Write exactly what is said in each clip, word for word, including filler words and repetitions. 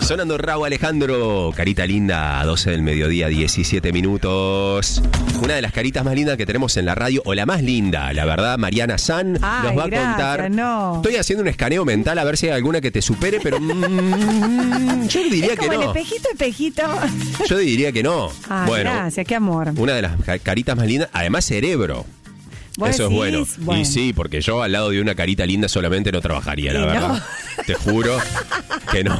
Sonando Rauw Alejandro, carita linda, doce del mediodía, diecisiete minutos. Una de las caritas más lindas que tenemos en la radio, o la más linda, la verdad, Mariana San, Ay, nos va a gracias, contar. No. Estoy haciendo un escaneo mental a ver si hay alguna que te supere, pero mmm, yo diría es que como no. el espejito, espejito. Yo diría que no. Ah, bueno, gracias, qué amor. una de las ca- caritas más lindas, además cerebro. Eso es bueno. bueno. Y sí, porque yo al lado de una carita linda solamente no trabajaría, la Y verdad. no. Te juro que no.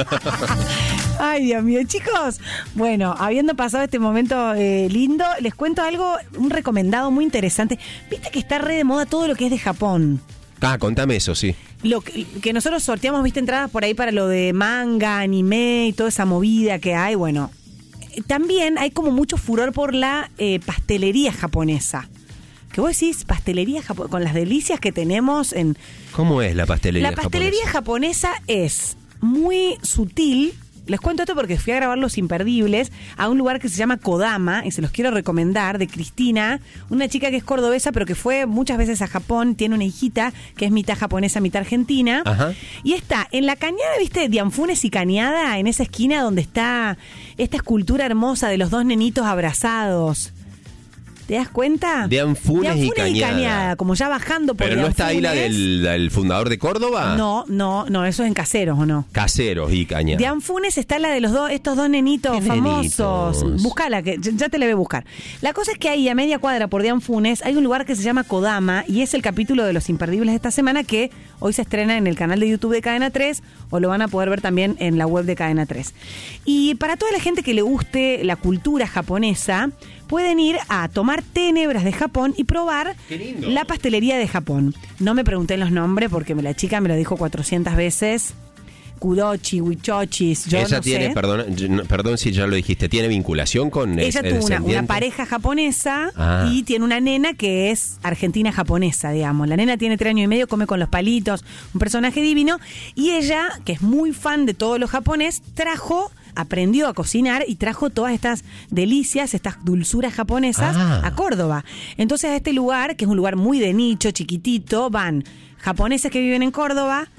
Ay, Dios mío, chicos. Bueno, habiendo pasado este momento eh, lindo, les cuento algo, un recomendado muy interesante. Viste que está re de moda todo lo que es de Japón. Ah, contame eso, sí. Lo que, que nosotros sorteamos, viste, entradas por ahí para lo de manga, anime y toda esa movida que hay. Bueno, eh, también hay como mucho furor por la eh, pastelería japonesa. Que vos decís, pastelería japonesa, con las delicias que tenemos en... ¿Cómo es la pastelería La pastelería japonesa? japonesa es muy sutil. Les cuento esto porque fui a grabar Los Imperdibles a un lugar que se llama Kodama, y se los quiero recomendar, de Cristina, una chica que es cordobesa, pero que fue muchas veces a Japón, tiene una hijita que es mitad japonesa, mitad argentina. Ajá. Y está en la cañada, ¿viste? De Anfunes y Cañada, en esa esquina donde está esta escultura hermosa de los dos nenitos abrazados. ¿Te das cuenta? De Anfunes, de Anfunes y, Cañada. y Cañada, como ya bajando por Pero de no está ahí la Anfunes. del, del fundador de Córdoba. No, no, no, eso es en Caseros, ¿o no? Caseros y Cañada. De Anfunes está la de los dos, estos dos nenitos ¿Qué famosos. nenitos? Búscala, que ya ya te la voy a buscar. La cosa es que ahí, a media cuadra por de Anfunes, hay un lugar que se llama Kodama, y es el capítulo de Los Imperdibles de esta semana, que hoy se estrena en el canal de YouTube de Cadena tres, o lo van a poder ver también en la web de Cadena tres. Y para toda la gente que le guste la cultura japonesa, pueden ir a tomar tenebras de Japón y probar la pastelería de Japón. No me pregunté los nombres porque la chica me lo dijo cuatrocientas veces. Kudochi, Huichochis, yo Ella no tiene, sé. perdón, yo no- perdón si ya lo dijiste, ¿tiene vinculación con Ella el tuvo una, descendiente? una pareja japonesa Ah. y tiene una nena que es argentina-japonesa, digamos. La nena tiene tres años y medio, come con los palitos, un personaje divino. Y ella, que es muy fan de todo lo japonés, trajo, aprendió a cocinar y trajo todas estas delicias, estas dulzuras japonesas Ah. a Córdoba. Entonces a este lugar, que es un lugar muy de nicho, chiquitito, van japoneses que viven en Córdoba,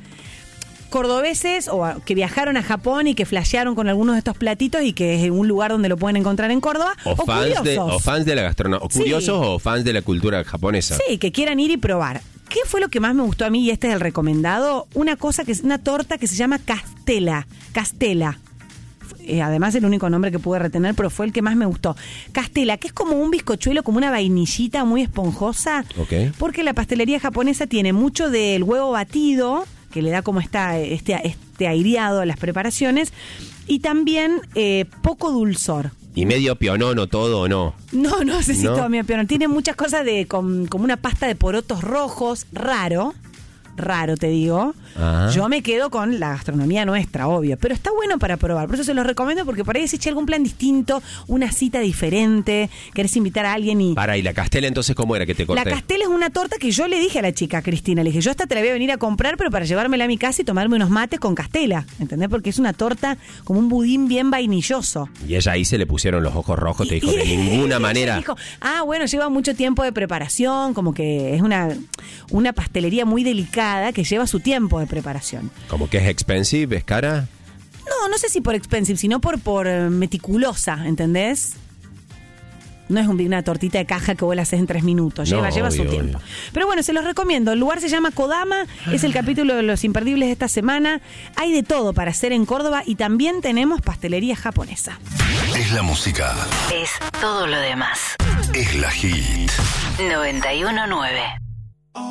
cordobeses o a- que viajaron a Japón y que flashearon con algunos de estos platitos y que es un lugar donde lo pueden encontrar en Córdoba, O, o, fans curiosos. de, o fans de la gastronomía. O Sí. curiosos o fans de la cultura japonesa. Sí, que quieran ir y probar. ¿Qué fue lo que más me gustó a mí? Y este es el recomendado. Una cosa que es una torta que se llama Castela. Castela. Eh, además el único nombre que pude retener, pero fue el que más me gustó. Castela, que es como un bizcochuelo, como una vainillita muy esponjosa. Ok. Porque la pastelería japonesa tiene mucho del huevo batido, que le da como esta, este, este aireado a las preparaciones, y también eh, poco dulzor. Y medio pionono todo o no. No, no sé si ¿No? todo mi opinión. Tiene muchas cosas de con- como una pasta de porotos rojos, raro. Raro, te digo. Ah. Yo me quedo con la gastronomía nuestra, obvio. Pero está bueno para probar. Por eso se los recomiendo, porque por ahí decís, che, algún plan distinto, una cita diferente, querés invitar a alguien y... Para, ¿y la castela entonces cómo era que te corté? La castela es una torta que yo le dije a la chica, Cristina, le dije, yo esta te la voy a venir a comprar, pero para llevármela a mi casa y tomarme unos mates con castela, ¿entendés? Porque es una torta como un budín bien vainilloso. Y ella ahí se le pusieron los ojos rojos, te dijo, de Y- ninguna y manera. ella dijo, ah, bueno, lleva mucho tiempo de preparación, como que es una, una pastelería muy delicada que lleva su tiempo de preparación. Como que es expensive, es cara. No, no sé si por expensive, sino por, por eh, meticulosa, ¿entendés? No es un- una tortita de caja que vos la haces en tres minutos, lleva, No, lleva su obvio, tiempo. obvio. Pero bueno, se los recomiendo. El lugar se llama Kodama, es el capítulo de Los Imperdibles de esta semana. Hay de todo para hacer en Córdoba y también tenemos pastelería japonesa. Es la música. Es todo lo demás. Es la hit. noventa y uno nueve